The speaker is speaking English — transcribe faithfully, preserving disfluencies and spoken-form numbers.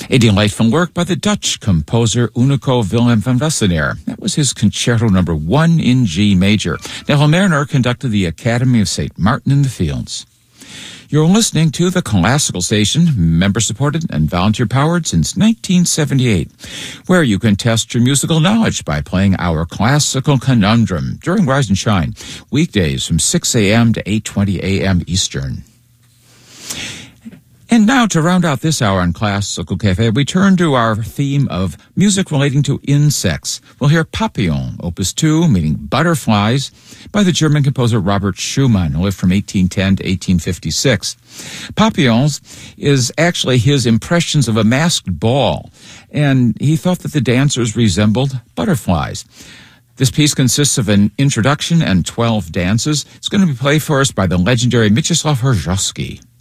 A delightful work by the Dutch composer Unico Willem van Wassenaar. That was his Concerto Number One in G Major. Neville Mariner conducted the Academy of Saint Martin in the Fields. You're listening to the Classical Station, member-supported and volunteer-powered since nineteen seventy-eight, where you can test your musical knowledge by playing our Classical Conundrum during Rise and Shine, weekdays from six a.m. to eight twenty a.m. Eastern. And now, to round out this hour on Classical Cafe, we turn to our theme of music relating to insects. We'll hear Papillon, Opus two, meaning butterflies, by the German composer Robert Schumann, who lived from eighteen ten to eighteen fifty-six. Papillons is actually his impressions of a masked ball, and he thought that the dancers resembled butterflies. This piece consists of an introduction and twelve dances. It's going to be played for us by the legendary Mieczysław Horszowski.